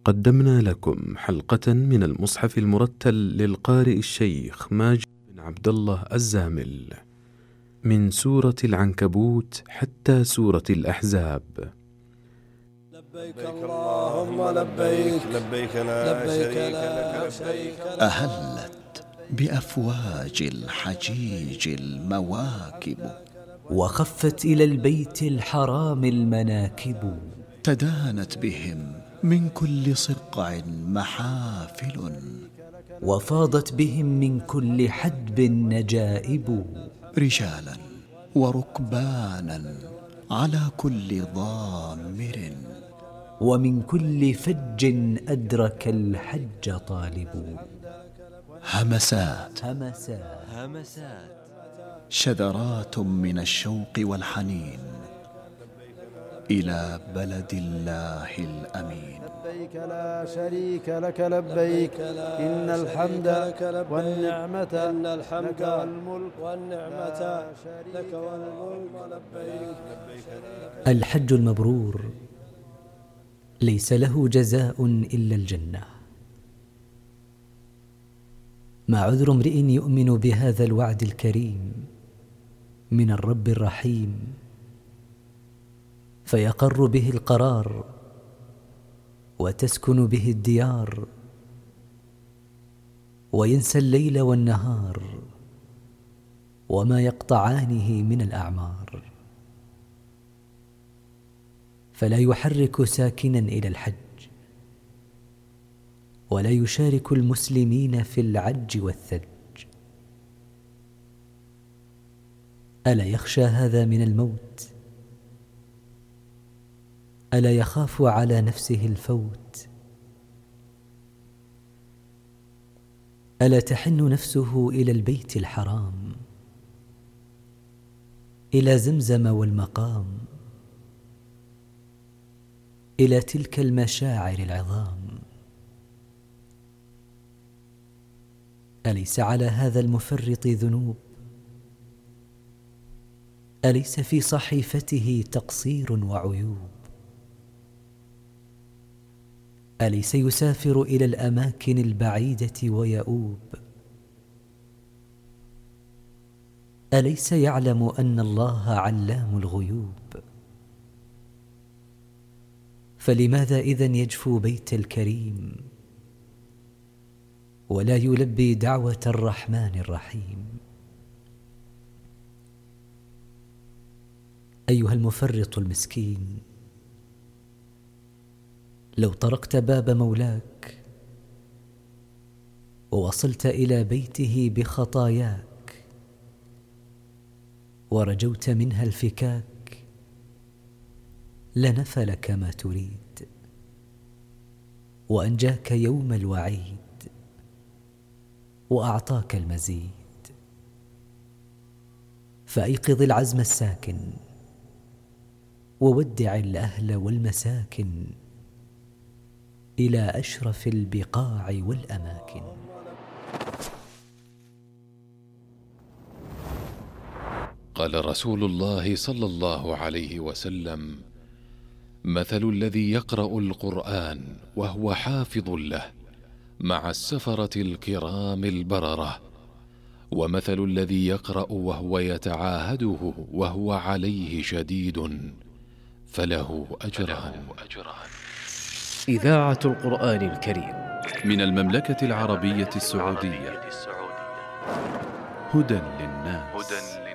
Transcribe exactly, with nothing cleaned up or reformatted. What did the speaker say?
قدمنا لكم حلقة من المصحف المرتل للقارئ الشيخ ماجد بن عبد الله الزامل من سورة العنكبوت حتى سورة الأحزاب. لبيك اللهم لبيك لبيك لا شريك لك. أهلت بأفواج الحجيج المواكب، وخفت إلى البيت الحرام المناكب، تدانت بهم من كل صقع محافل، وفاضت بهم من كل حدب نجائب، رجالا وركبانا على كل ضامر، ومن كل فج أدرك الحج طالب. همسات همسات همسات شذرات من الشوق والحنين إلى بلد الله الأمين. لبيك لا شريك لك لبيك إن الحمد والنعمة لك والملك والنعمة لك والملك لبيك. الحج المبرور ليس له جزاء إلا الجنة. ما عذر امرئ يؤمن بهذا الوعد الكريم من الرب الرحيم فيقر به القرار وتسكن به الديار، وينسى الليل والنهار وما يقطعانه من الأعمار، فلا يحرك ساكنا إلى الحج، ولا يشارك المسلمين في العج والثج. ألا يخشى هذا من الموت؟ ألا يخاف على نفسه الفوت؟ ألا تحن نفسه إلى البيت الحرام، إلى زمزم والمقام، إلى تلك المشاعر العظام؟ أليس على هذا المفرط ذنوب؟ أليس في صحيفته تقصير وعيوب؟ أليس يسافر إلى الأماكن البعيدة ويؤوب؟ أليس يعلم أن الله علام الغيوب؟ فلماذا إذن يجفو بيت الكريم ولا يلبي دعوة الرحمن الرحيم؟ أيها المفرط المسكين، لو طرقت باب مولاك ووصلت إلى بيته بخطاياك ورجوت منها الفكاك لنفلك ما تريد وأنجاك يوم الوعيد وأعطاك المزيد. فأيقظ العزم الساكن وودع الأهل والمساكن إلى أشرف البقاع والأماكن. قال رسول الله صلى الله عليه وسلم: مثل الذي يقرأ القرآن وهو حافظ له مع السفرة الكرام البررة، ومثل الذي يقرأ وهو يتعاهده وهو عليه شديد فله أجران. إذاعة القرآن الكريم من المملكة العربية السعودية، هدى للناس.